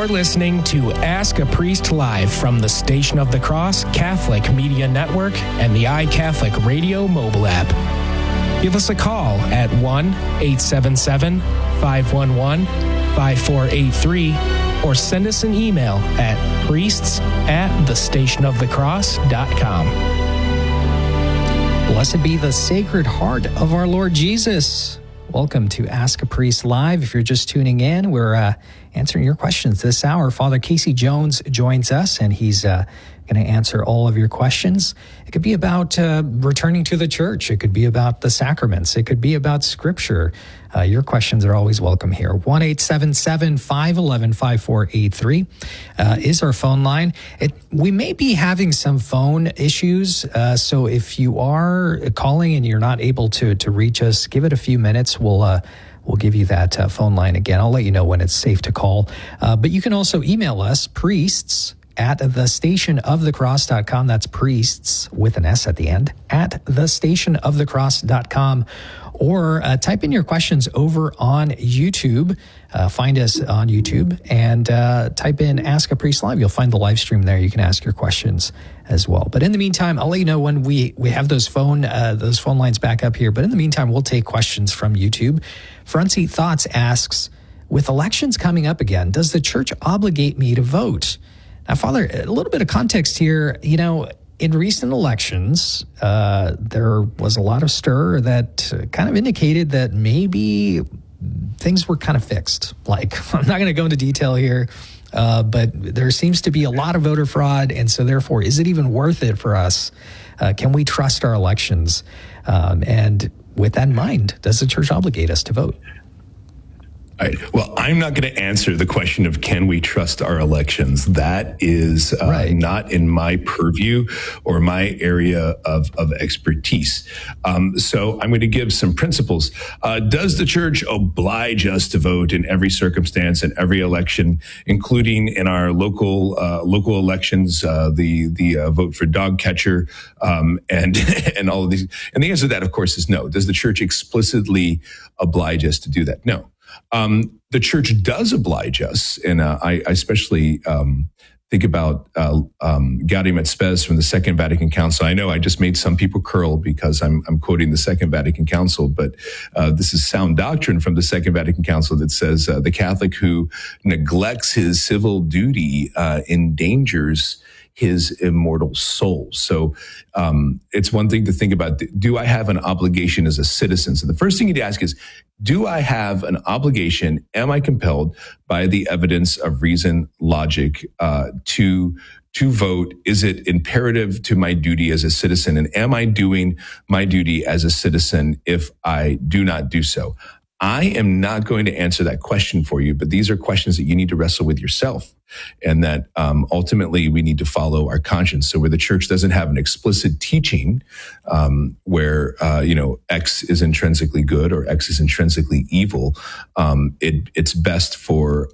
You're listening to Ask a Priest Live from the Station of the Cross Catholic Media Network and the iCatholic Radio mobile app. Give us a call at 1-877-511-5483 or send us an email at priests@thestationofthecross.com. Blessed be the Sacred Heart of our Lord Jesus. Welcome to Ask a Priest Live. If you're just tuning in, we're answering your questions this hour. Father Casey Jones joins us, and he's going to answer all of your questions. It could be about returning to the church. It could be about the sacraments. It could be about Scripture. Your questions are always welcome here. 1-877-511-5483 is our phone line. We may be having some phone issues, so if you are calling and you're not able to reach us, give it a few minutes. We'll give you that phone line again. I'll let you know when it's safe to call. But you can also email us, priests@thestationofthecross.com. That's priests with an S at the end, @thestationofthecross.com. Or type in your questions over on YouTube. Find us on YouTube and type in Ask a Priest Live. You'll find the live stream there. You can ask your questions as well. But in the meantime, I'll let you know when we have those phone lines back up here. But in the meantime, we'll take questions from YouTube. Front Seat Thoughts asks, with elections coming up again, does the church obligate me to vote? Now, Father, a little bit of context here. You know, in recent elections, there was a lot of stir that kind of indicated that maybe things were kind of fixed. Like, I'm not going to go into detail here, but there seems to be a lot of voter fraud. And so therefore, is it even worth it for us? Can we trust our elections? And with that in mind, does the church obligate us to vote? All right. Well, I'm not going to answer the question of can we trust our elections. That is not in my purview or my area of expertise. So I'm going to give some principles. Does the church oblige us to vote in every circumstance and every election, including in our local elections, the vote for dog catcher, and and all of these? And the answer to that, of course, is no. Does the church explicitly oblige us to do that? No. The church does oblige us, and I especially think about Gaudium et Spes from the Second Vatican Council. I know I just made some people curl because I'm quoting the Second Vatican Council, but this is sound doctrine from the Second Vatican Council that says the Catholic who neglects his civil duty endangers his immortal soul. So it's one thing to think about, do I have an obligation as a citizen? So the first thing you'd ask is, do I have an obligation? Am I compelled by the evidence of reason, logic, to vote? Is it imperative to my duty as a citizen? And am I doing my duty as a citizen if I do not do so? I am not going to answer that question for you, but these are questions that you need to wrestle with yourself, and that ultimately we need to follow our conscience. So where the church doesn't have an explicit teaching where X is intrinsically good or X is intrinsically evil, it's best for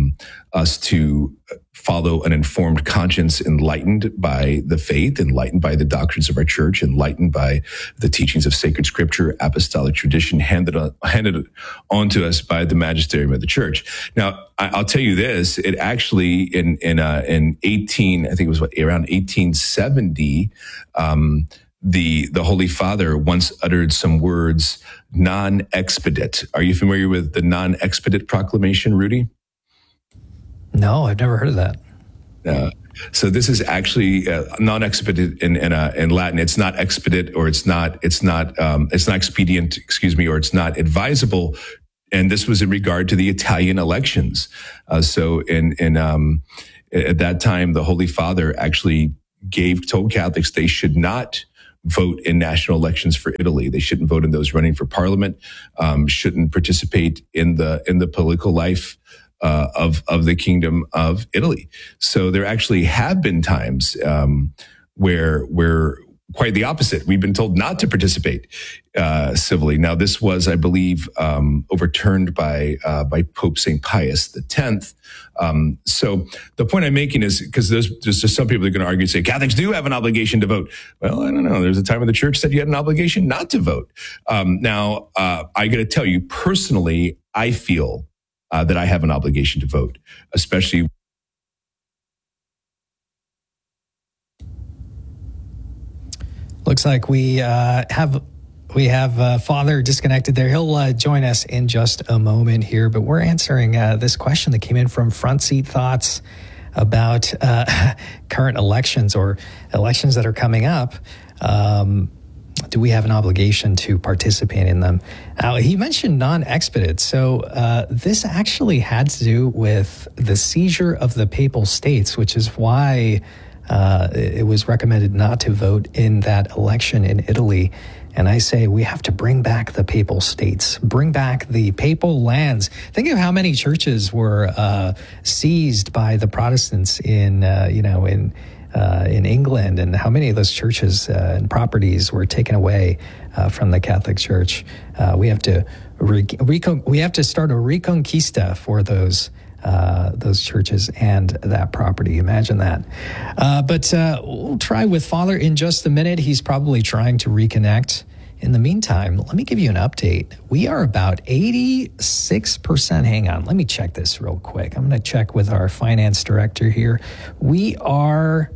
us to follow an informed conscience enlightened by the faith, enlightened by the doctrines of our church, enlightened by the teachings of sacred scripture, apostolic tradition, handed on to us by the magisterium of the church. Now, I'll tell you this, it actually in 18, I think it was around 1870, the Holy Father once uttered some words, non expedit. Are you familiar with the non expedit proclamation, Rudy? No, I've never heard of that. So this is actually non expedit in Latin. It's not expedite, or it's not expedient, or it's not advisable. And this was in regard to the Italian elections. So at that time, the Holy Father actually told Catholics they should not vote in national elections for Italy. They shouldn't vote in those running for parliament, shouldn't participate in the political life of the Kingdom of Italy. So there actually have been times where quite the opposite. We've been told not to participate civilly. Now, this was, I believe, overturned by Pope St. Pius X. So the point I'm making is, because there's just some people that are going to argue and say Catholics do have an obligation to vote. Well, I don't know. There's a time when the church said you had an obligation not to vote. Now, I got to tell you, personally, I feel that I have an obligation to vote, especially Looks like we have Father disconnected there. He'll join us in just a moment here, but we're answering this question that came in from Front Seat Thoughts about current elections or elections that are coming up. Do we have an obligation to participate in them? He mentioned non-expedited. So this actually had to do with the seizure of the Papal States, which is why it was recommended not to vote in that election in Italy. And I say we have to bring back the Papal States, bring back the Papal lands. Think of how many churches were seized by the Protestants in England, and how many of those churches and properties were taken away from the Catholic Church. We have to start a reconquista for those churches and that property. Imagine that. But we'll try with Father in just a minute. He's probably trying to reconnect. In the meantime, let me give you an update. We are about 86%. Hang on. Let me check this real quick. I'm going to check with our finance director here. We are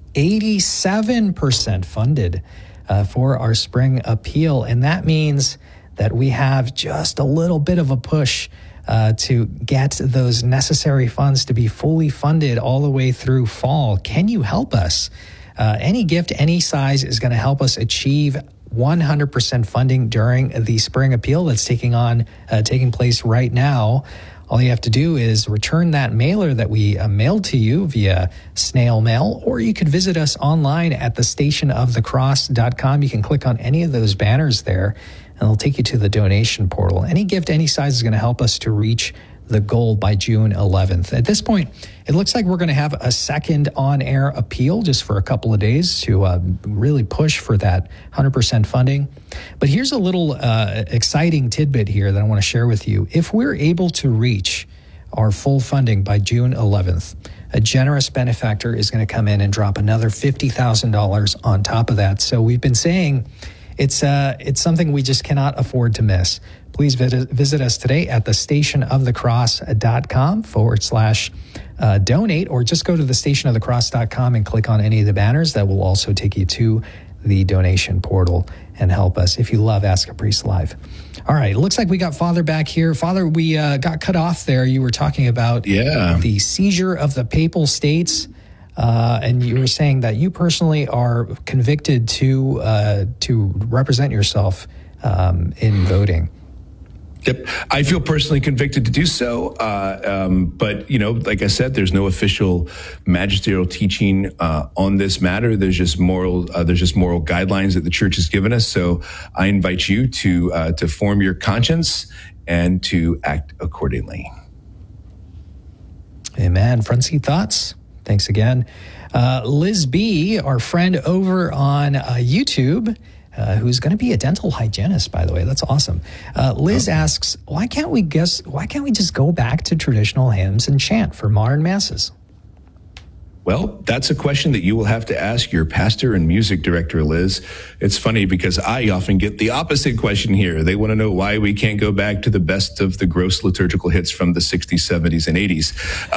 87% funded for our spring appeal. And that means that we have just a little bit of a push to get those necessary funds to be fully funded all the way through fall. Can you help us? Any gift, any size is going to help us achieve 100% funding during the spring appeal that's taking place right now. All you have to do is return that mailer that we mailed to you via snail mail, or you could visit us online at thestationofthecross.com. You can click on any of those banners there, and it'll take you to the donation portal. Any gift, any size is going to help us to reach the goal by June 11th. At this point, it looks like we're going to have a second on-air appeal just for a couple of days to really push for that 100% funding. But here's a little exciting tidbit here that I want to share with you. If we're able to reach our full funding by June 11th, a generous benefactor is going to come in and drop another $50,000 on top of that. So we've been saying it's something we just cannot afford to miss. Please visit us today at thestationofthecross.com/donate, or just go to thestationofthecross.com and click on any of the banners. That will also take you to the donation portal and help us if you love Ask a Priest Live. All right, it looks like we got Father back here. Father, we got cut off there. You were talking about the seizure of the Papal States. And you were saying that you personally are convicted to represent yourself in voting. Yep. I feel personally convicted to do so. But, like I said, there's no official magisterial teaching on this matter. There's just moral guidelines that the church has given us. So I invite you to form your conscience and to act accordingly. Amen. Front Seat Thoughts. Thanks again. Liz B., our friend over on YouTube, who's going to be a dental hygienist, by the way. That's awesome. Liz asks, why can't we just go back to traditional hymns and chant for modern masses? Well, that's a question that you will have to ask your pastor and music director, Liz. It's funny because I often get the opposite question here. They want to know why we can't go back to the best of the gross liturgical hits from the 60s, 70s, and 80s.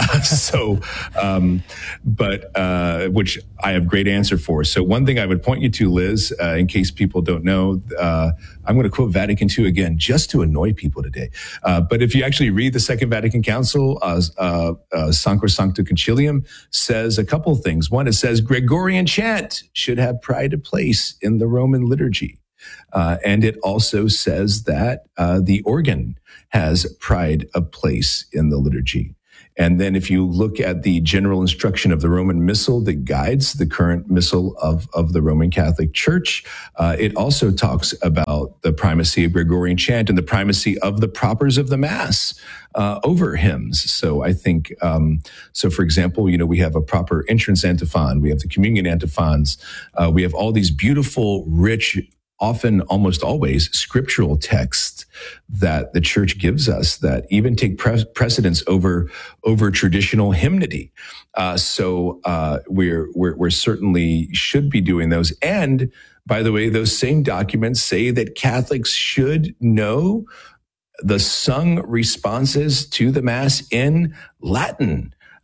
Which I have great answer for. So one thing I would point you to, Liz, in case people don't know, I'm going to quote Vatican II again, just to annoy people today. But if you actually read the Second Vatican Council, Sacrosanctum Concilium says a couple of things. One, it says Gregorian chant should have pride of place in the Roman liturgy. And it also says that the organ has pride of place in the liturgy. And then if you look at the general instruction of the Roman Missal that guides the current Missal of the Roman Catholic Church, it also talks about the primacy of Gregorian chant and the primacy of the propers of the Mass over hymns. So I think, for example, we have a proper entrance antiphon, we have the communion antiphons, we have all these beautiful, rich, often almost always scriptural texts that the church gives us that even take precedence over traditional hymnody. So we're certainly should be doing those. And by the way, those same documents say that Catholics should know the sung responses to the Mass in Latin.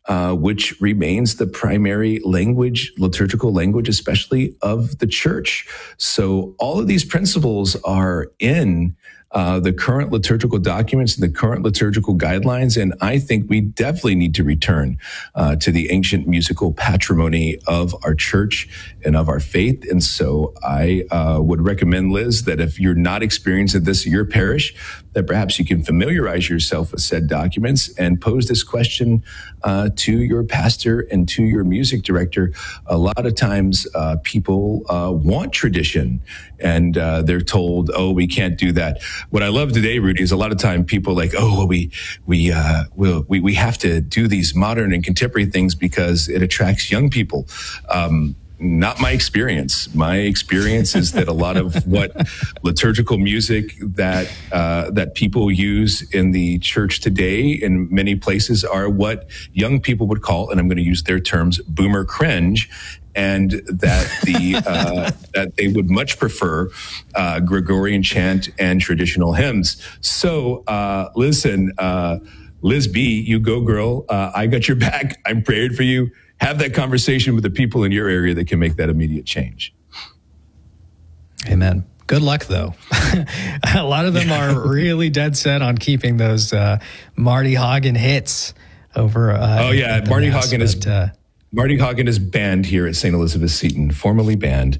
which remains the primary language, liturgical language, especially of the church. So all of these principles are in the current liturgical documents and the current liturgical guidelines. And I think we definitely need to return to the ancient musical patrimony of our church and of our faith. And so I would recommend, Liz, that if you're not experiencing this in your parish, that perhaps you can familiarize yourself with said documents and pose this question to your pastor and to your music director. A lot of times people want tradition and they're told, oh, we can't do that. What I love today, Rudy, is a lot of time people are like, oh, well, we have to do these modern and contemporary things because it attracts young people. Not my experience. My experience is that a lot of what liturgical music that people use in the church today in many places are what young people would call, and I'm going to use their terms, boomer cringe, and that that they would much prefer Gregorian chant and traditional hymns. So listen, Liz B, you go, girl. I got your back. I'm praying for you. Have that conversation with the people in your area that can make that immediate change. Amen. Good luck, though. A lot of them are really dead set on keeping those Marty Hagen hits over. Marty Hagen is Marty Hagen is banned here at St. Elizabeth Seton, formally banned.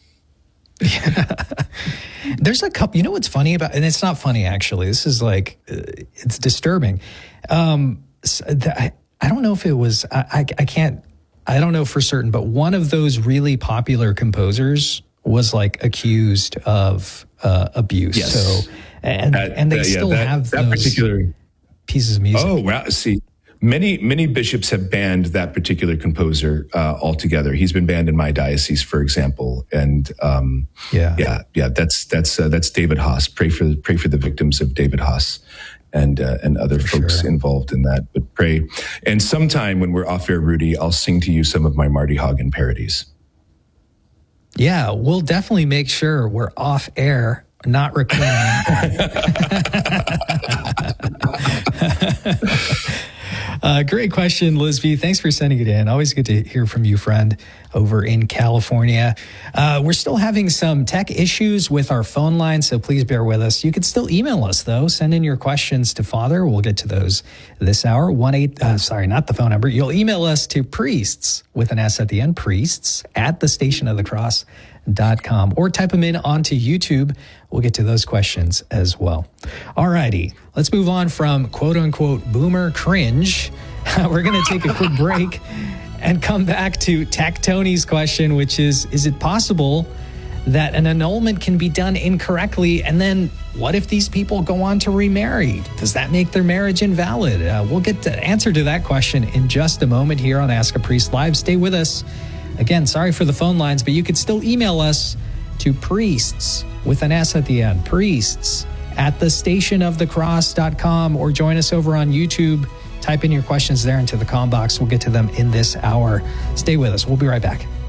There's a couple. You know what's funny about, and it's not funny actually. This is like it's disturbing. I don't know if it was, I don't know for certain, but one of those really popular composers was like accused of abuse. Yes. So, and they still have those particular pieces of music. Oh, wow. See, many bishops have banned that particular composer altogether. He's been banned in my diocese, for example. And that's David Haas. Pray for the victims of David Haas. And other folks involved in that, but pray. And sometime when we're off air, Rudy, I'll sing to you some of my Marty Hagen parodies. Yeah, we'll definitely make sure we're off air, not recording. Great question, Liz B. Thanks for sending it in. Always good to hear from you, friend, over in California. We're still having some tech issues with our phone line, so please bear with us. You can still email us, though. Send in your questions to Father. We'll get to those this hour. Not the phone number. You'll email us to priests, with an S at the end, priests, @thestationofthecross.com, or type them in onto YouTube. We'll get to those questions as well. All righty. Let's move on from quote-unquote boomer cringe. We're going to take a quick break and come back to Tech Tony's question, which is it possible that an annulment can be done incorrectly? And then what if these people go on to remarry? Does that make their marriage invalid? We'll get the answer to that question in just a moment here on Ask a Priest Live. Stay with us. Again, sorry for the phone lines, but you can still email us to priests, with an S at the end, priests, @thestationofthecross.com, or join us over on YouTube. Type in your questions there into the comm box. We'll get to them in this hour. Stay with us. We'll be right back.